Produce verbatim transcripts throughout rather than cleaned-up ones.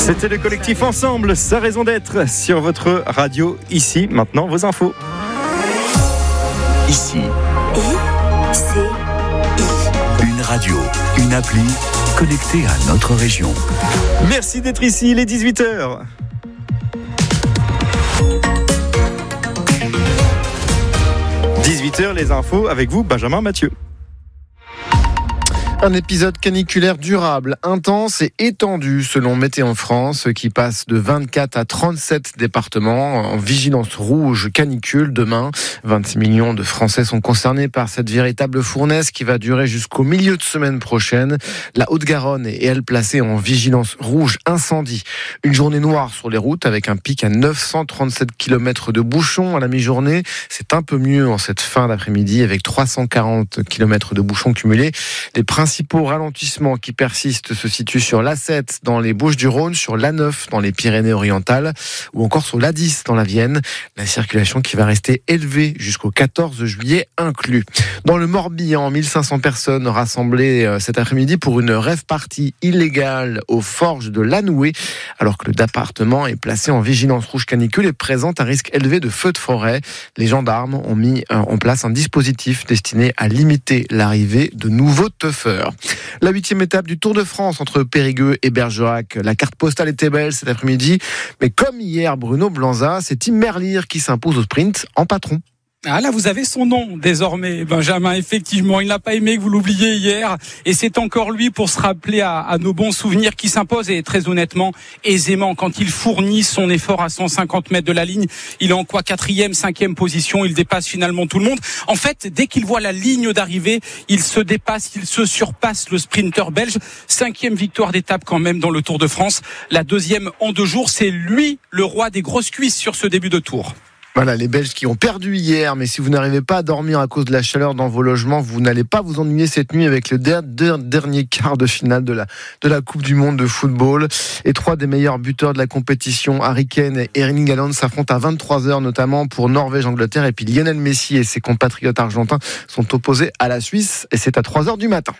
C'était le collectif Ensemble, sa raison d'être sur votre radio. Ici, maintenant, vos infos. Ici. I, C, I. Une radio, une appli connectée à notre région. Merci d'être ici, il est dix-huit heures. dix-huit heures, les infos avec vous, Benjamin Mathieu. Un épisode caniculaire durable, intense et étendu selon Météo France qui passe de vingt-quatre à trente-sept départements en vigilance rouge canicule demain. vingt-six millions de Français sont concernés par cette véritable fournaise qui va durer jusqu'au milieu de semaine prochaine. La Haute-Garonne est elle placée en vigilance rouge incendie. Une journée noire sur les routes avec un pic à neuf cent trente-sept kilomètres de bouchons à la mi-journée. C'est un peu mieux en cette fin d'après-midi avec trois cent quarante kilomètres de bouchons cumulés. Les principaux ralentissements qui persistent se situent sur l'A sept dans les Bouches-du-Rhône, sur l'A neuf dans les Pyrénées-Orientales ou encore sur l'A dix dans la Vienne. La circulation qui va rester élevée jusqu'au quatorze juillet inclus. Dans le Morbihan, mille cinq cents personnes rassemblées cet après-midi pour une rave party illégale aux forges de Lanoué, alors que le département est placé en vigilance rouge canicule et présente un risque élevé de feux de forêt. Les gendarmes ont mis en place un dispositif destiné à limiter l'arrivée de nouveaux teufeurs. La huitième étape du Tour de France entre Périgueux et Bergerac. La carte postale était belle cet après-midi, mais comme hier Bruno Blanza, c'est Tim Merlier qui s'impose au sprint en patron. Ah là, vous avez son nom désormais, Benjamin. Effectivement, il n'a pas aimé que vous l'oubliez hier, et c'est encore lui pour se rappeler à, à nos bons souvenirs qui s'impose, et très honnêtement, aisément. Quand il fournit son effort à cent cinquante mètres de la ligne, il est en quoi quatrième, cinquième position. Il dépasse finalement tout le monde. En fait, dès qu'il voit la ligne d'arrivée, il se dépasse, il se surpasse le sprinter belge. Cinquième victoire d'étape quand même dans le Tour de France. La deuxième en deux jours. C'est lui le roi des grosses cuisses sur ce début de Tour. Voilà, les Belges qui ont perdu hier, mais si vous n'arrivez pas à dormir à cause de la chaleur dans vos logements, vous n'allez pas vous ennuyer cette nuit avec le der- der- dernier quart de finale de la, de la Coupe du Monde de football. Et trois des meilleurs buteurs de la compétition, Harry Kane et Erling Haaland, s'affrontent à vingt-trois heures, notamment pour Norvège-Angleterre. Et puis Lionel Messi et ses compatriotes argentins sont opposés à la Suisse, et c'est à trois heures du matin.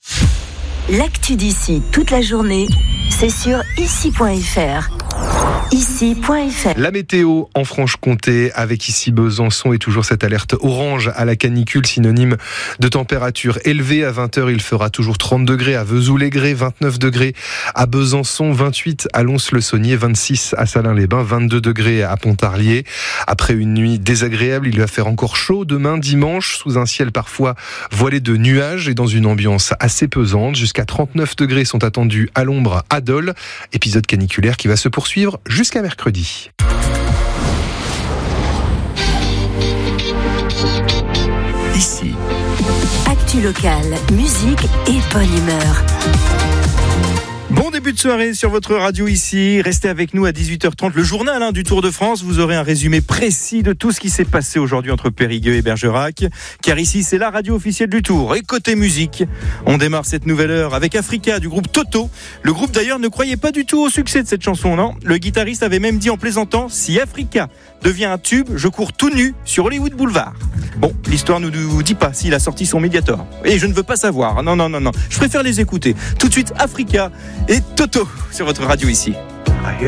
L'actu d'ici toute la journée, c'est sur ici point f r. ici point f r. La météo en Franche-Comté avec ici Besançon et toujours cette alerte orange à la canicule, synonyme de température élevée. À vingt heures, il fera toujours trente degrés à Vesoul-les-Grès, vingt-neuf degrés à Besançon, vingt-huit à Lons-le-Saunier, vingt-six à Salins-les-Bains, vingt-deux degrés à Pontarlier. Après une nuit désagréable, il va faire encore chaud demain dimanche sous un ciel parfois voilé de nuages et dans une ambiance assez pesante. Jusqu'à trente-neuf degrés sont attendus à l'ombre à Dole. Épisode caniculaire qui va se poursuivre jusqu'à mercredi. Ici. Actu locale, musique et bonne humeur. Bon début de soirée sur votre radio ici. Restez avec nous à dix-huit heures trente. Le journal hein, du Tour de France. Vous aurez un résumé précis de tout ce qui s'est passé aujourd'hui entre Périgueux et Bergerac. Car ici, c'est la radio officielle du Tour. Et côté musique, on démarre cette nouvelle heure avec Africa du groupe Toto. Le groupe d'ailleurs ne croyait pas du tout au succès de cette chanson, non ? Le guitariste avait même dit en plaisantant « Si Africa devient un tube, je cours tout nu sur Hollywood Boulevard ». Bon, l'histoire ne nous dit pas s'il a sorti son Mediator. Et je ne veux pas savoir. Non, non, non, non. Je préfère les écouter. Tout de suite, Africa et Toto sur votre radio ici.